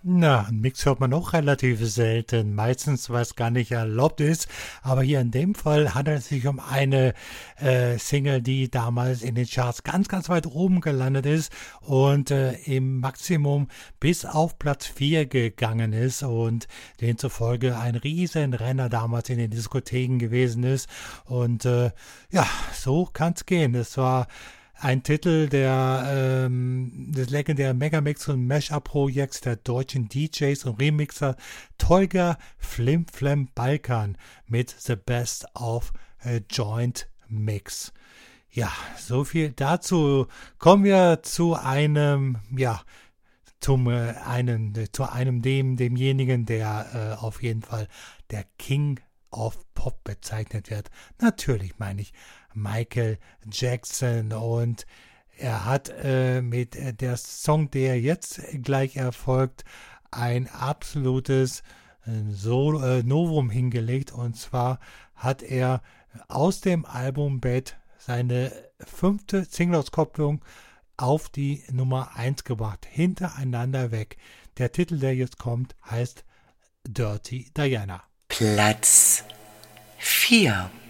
Na, einen Mix hört man auch relativ selten, meistens weil es gar nicht erlaubt ist. Aber hier in dem Fall handelt es sich um eine Single, die damals in den Charts ganz, ganz weit oben gelandet ist und im Maximum bis auf Platz 4 gegangen ist und demzufolge ein riesen Renner damals in den Diskotheken gewesen ist. Und ja, so kann's gehen. Es war ein Titel des legendären Megamix und Mashup-Projekts der deutschen DJs und Remixer Tolga Flim Flam Balkan mit The Best of a Joint Mix. Ja, so viel dazu. Kommen wir zu einem, ja, zu einem demjenigen, der auf jeden Fall der King of Pop bezeichnet wird. Natürlich meine ich Michael Jackson, und er hat mit der Song, der jetzt gleich erfolgt, ein absolutes Novum hingelegt, und zwar hat er aus dem Album Bad seine 5. Single-Auskopplung auf die Nummer 1 gebracht, hintereinander weg. Der Titel, der jetzt kommt, heißt Dirty Diana. Platz 4.